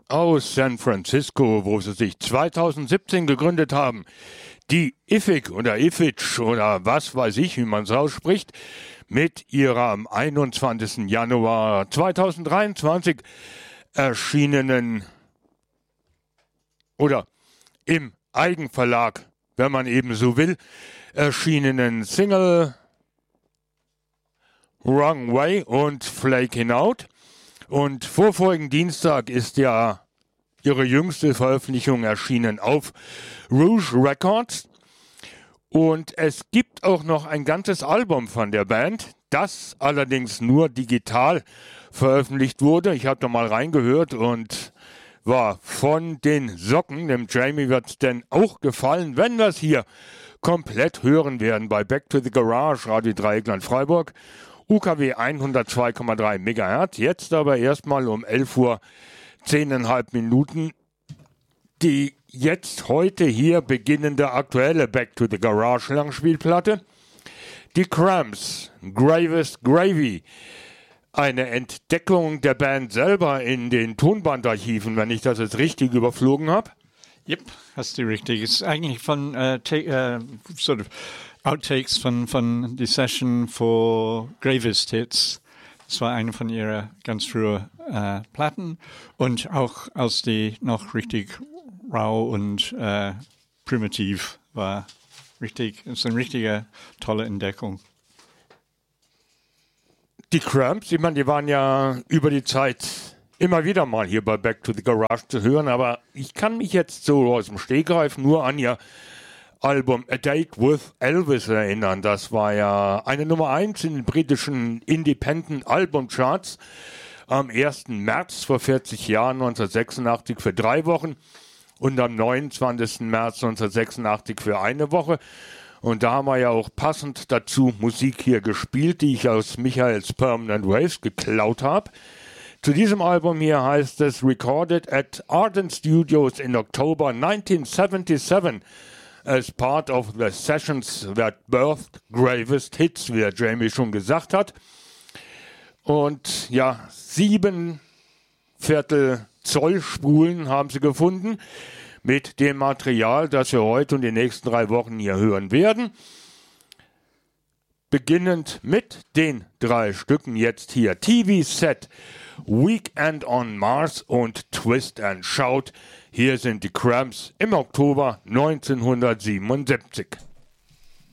aus San Francisco, wo sie sich 2017 gegründet haben. Die IFIC oder IFIC oder was weiß ich, wie man es ausspricht, mit ihrer am 21. Januar 2023 erschienenen oder im Eigenverlag, wenn man eben so will, erschienenen Single Wrong Way und Flaking Out. Und vorvorigen Dienstag ist ja ihre jüngste Veröffentlichung erschienen auf Rouge Records. Und es gibt auch noch ein ganzes Album von der Band, das allerdings nur digital veröffentlicht wurde. Ich habe da mal reingehört und war von den Socken. Dem Jamie wird es denn auch gefallen, wenn wir es hier komplett hören werden bei Back to the Garage, Radio Dreieckland Freiburg, UKW 102,3 MHz. Jetzt aber erstmal um 11 Uhr 10,5 Minuten die jetzt heute hier beginnende aktuelle Back to the Garage Langspielplatte. Die Cramps, Gravest Gravy. Eine Entdeckung der Band selber in den Tonbandarchiven, wenn ich das jetzt richtig überflogen habe. Yep, hast du richtig. Es ist eigentlich von sort of Outtakes von die Session for Gravest Hits. Das war eine von ihrer ganz frühen Platten und auch als die noch richtig rau und primitiv war. Richtig, es ist eine richtige tolle Entdeckung. Die Cramps, ich meine, die waren ja über die Zeit immer wieder mal hier bei Back to the Garage zu hören, aber ich kann mich jetzt so aus dem Stegreif nur an ihr Album A Date with Elvis erinnern. Das war ja eine Nummer 1 in den britischen Independent Album Charts am 1. März vor 40 Jahren, 1986 für 3 Wochen und am 29. März 1986 für eine Woche. Und da haben wir ja auch passend dazu Musik hier gespielt, die ich aus Michaels Permanent Waves geklaut habe. Zu diesem Album hier heißt es Recorded at Ardent Studios in October 1977 as part of the sessions that birthed Gravest Hits, wie der Jamie schon gesagt hat. Und ja, 7/4 Zoll Spulen haben sie gefunden mit dem Material, das wir heute und die nächsten 3 Wochen hier hören werden. Beginnend mit den 3 Stücken jetzt hier. TV-Set, Weekend on Mars und Twist and Shout. Hier sind die Cramps im Oktober 1977.